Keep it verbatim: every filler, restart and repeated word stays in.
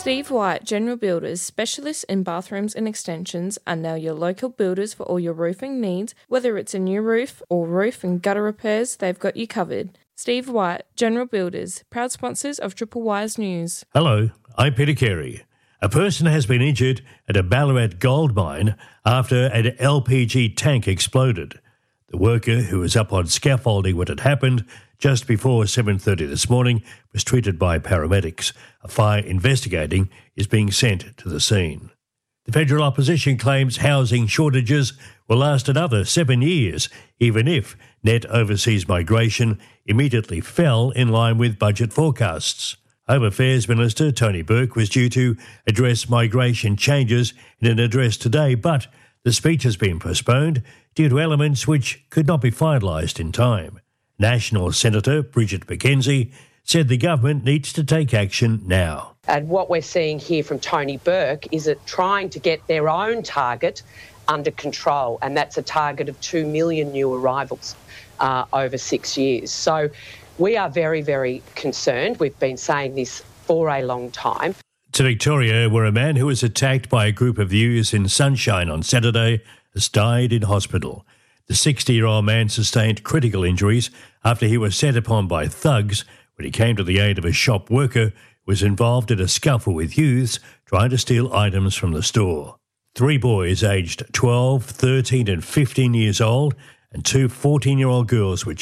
Steve White General Builders, specialists in bathrooms and extensions, are now your local builders for all your roofing needs. Whether it's a new roof or roof and gutter repairs, they've got you covered. Steve White General Builders, proud sponsors of Triple Wise News. Hello, I'm Peter Carey. A person has been injured at a Ballarat gold mine after an L P G tank exploded. The worker, who was up on scaffolding when it happened just before seven thirty this morning, was treated by paramedics. A fire investigating is being sent to the scene. The federal opposition claims housing shortages will last another seven years, even if net overseas migration immediately fell in line with budget forecasts. Home Affairs Minister Tony Burke was due to address migration changes in an address today, but the speech has been postponed due to elements which could not be finalised in time. National Senator Bridget McKenzie said the government needs to take action now. And what we're seeing here from Tony Burke is it trying to get their own target under control, and that's a target of two million new arrivals uh, over six years. So we are very, very concerned. We've been saying this for a long time. To Victoria, where a man who was attacked by a group of youths in Sunshine on Saturday has died in hospital. The sixty-year-old man sustained critical injuries after he was set upon by thugs when he came to the aid of a shop worker who was involved in a scuffle with youths trying to steal items from the store. Three boys aged twelve, thirteen and fifteen years old and two fourteen-year-old girls were